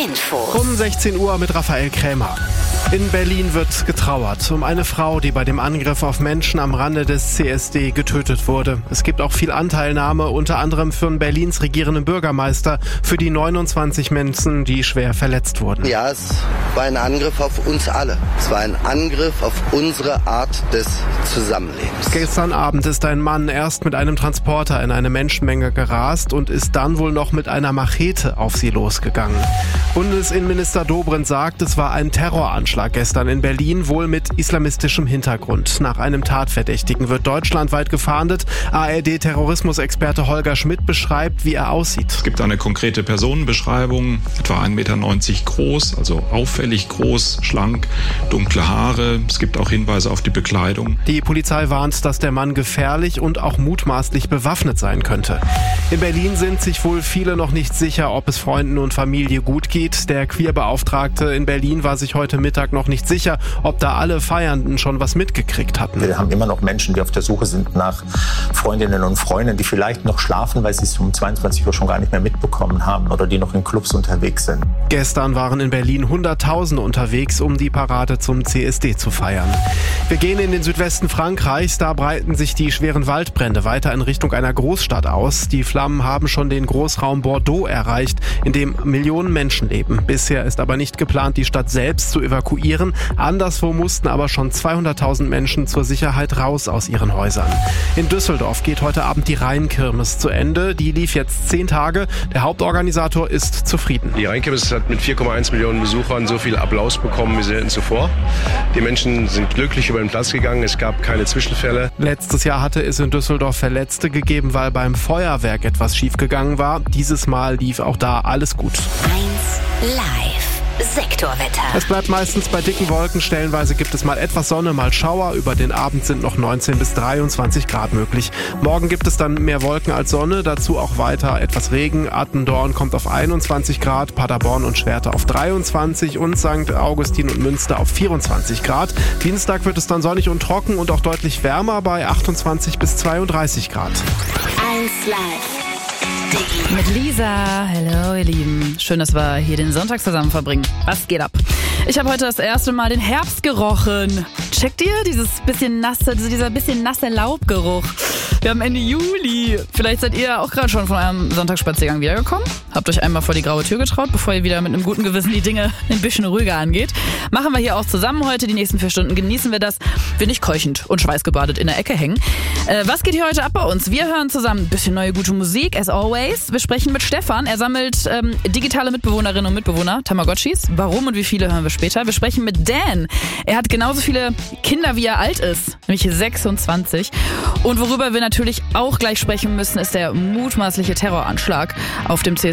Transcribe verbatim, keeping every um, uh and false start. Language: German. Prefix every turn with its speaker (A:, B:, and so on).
A: Info.
B: Um sechzehn Uhr mit Raphael Krämer. In Berlin wird getrauert um eine Frau, die bei dem Angriff auf Menschen am Rande des C S D getötet wurde. Es gibt auch viel Anteilnahme, unter anderem für Berlins regierenden Bürgermeister, für die neunundzwanzig Menschen, die schwer verletzt wurden.
C: Ja, es war ein Angriff auf uns alle. Es war ein Angriff auf unsere Art des Zusammenlebens.
B: Gestern Abend ist ein Mann erst mit einem Transporter in eine Menschenmenge gerast und ist dann wohl noch mit einer Machete auf sie losgegangen. Bundesinnenminister Dobrindt sagt, es war ein Terroranschlag gestern in Berlin, wohl mit islamistischem Hintergrund. Nach einem Tatverdächtigen wird deutschlandweit gefahndet. A R D-Terrorismusexperte Holger Schmidt beschreibt, wie er aussieht.
D: Es gibt eine konkrete Personenbeschreibung, etwa ein Meter neunzig groß, also auffällig groß, schlank, dunkle Haare. Es gibt auch Hinweise auf die Bekleidung.
B: Die Polizei warnt, dass der Mann gefährlich und auch mutmaßlich bewaffnet sein könnte. In Berlin sind sich wohl viele noch nicht sicher, ob es Freunden und Familie gut geht. Der Queerbeauftragte in Berlin war sich heute Mittag noch nicht sicher, ob da alle Feiernden schon was mitgekriegt hatten.
E: Wir haben immer noch Menschen, die auf der Suche sind nach Freundinnen und Freunden, die vielleicht noch schlafen, weil sie es um zweiundzwanzig Uhr schon gar nicht mehr mitbekommen haben oder die noch in Clubs unterwegs sind.
B: Gestern waren in Berlin Hunderttausende unterwegs, um die Parade zum C S D zu feiern. Wir gehen in den Südwesten Frankreichs. Da breiten sich die schweren Waldbrände weiter in Richtung einer Großstadt aus. Die Flammen haben schon den Großraum Bordeaux erreicht, in dem Millionen Menschen leben. Bisher ist aber nicht geplant, die Stadt selbst zu evakuieren. Anderswo mussten aber schon zweihunderttausend Menschen zur Sicherheit raus aus ihren Häusern. In Düsseldorf geht heute Abend die Rheinkirmes zu Ende. Die lief jetzt zehn Tage. Der Hauptorganisator ist zufrieden.
F: Die Rheinkirmes hat mit vier Komma eins Millionen Besuchern so viel Applaus bekommen wie selten zuvor. Die Menschen sind glücklich über den Platz gegangen. Es gab keine Zwischenfälle.
B: Letztes Jahr hatte es in Düsseldorf Verletzte gegeben, weil beim Feuerwerk etwas schiefgegangen war. Dieses Mal lief auch da alles gut.
A: eins Live. Sektorwetter.
B: Es bleibt meistens bei dicken Wolken. Stellenweise gibt es mal etwas Sonne, mal Schauer. Über den Abend sind noch neunzehn bis dreiundzwanzig Grad möglich. Morgen gibt es dann mehr Wolken als Sonne. Dazu auch weiter etwas Regen. Attendorn kommt auf einundzwanzig Grad, Paderborn und Schwerte auf dreiundzwanzig und Sankt Augustin und Münster auf vierundzwanzig Grad. Dienstag wird es dann sonnig und trocken und auch deutlich wärmer bei achtundzwanzig bis zweiunddreißig Grad.
A: eins Live.
G: Mit Lisa. Hallo ihr Lieben. Schön, dass wir hier den Sonntag zusammen verbringen. Was geht ab? Ich habe heute das erste Mal den Herbst gerochen. Checkt ihr? Dieses bisschen nasse, dieser bisschen nasse Laubgeruch. Wir haben Ende Juli. Vielleicht seid ihr auch gerade schon von eurem Sonntagsspaziergang wiedergekommen. Habt euch einmal vor die graue Tür getraut, bevor ihr wieder mit einem guten Gewissen die Dinge ein bisschen ruhiger angeht. Machen wir hier auch zusammen heute. Die nächsten vier Stunden genießen wir das. Wir nicht keuchend und schweißgebadet in der Ecke hängen. Äh, was geht hier heute ab bei uns? Wir hören zusammen ein bisschen neue gute Musik, as always. Wir sprechen mit Stefan. Er sammelt ähm, digitale Mitbewohnerinnen und Mitbewohner, Tamagotchis. Warum und wie viele hören wir später. Wir sprechen mit Dan. Er hat genauso viele Kinder, wie er alt ist, nämlich sechsundzwanzig. Und worüber wir natürlich auch gleich sprechen müssen, ist der mutmaßliche Terroranschlag auf dem C S D